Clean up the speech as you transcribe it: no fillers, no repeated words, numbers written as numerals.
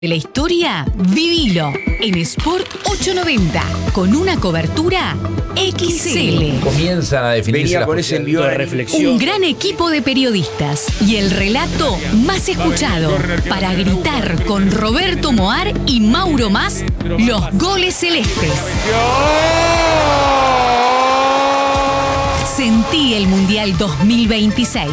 De la historia, vivilo en Sport 890 con una cobertura XL. Comienzan a definirse Venía con ese envío de reflexión. Un gran equipo de periodistas y el relato más escuchado para gritar con Roberto Moar y Mauro Mas los goles celestes. Sentí el Mundial 2026.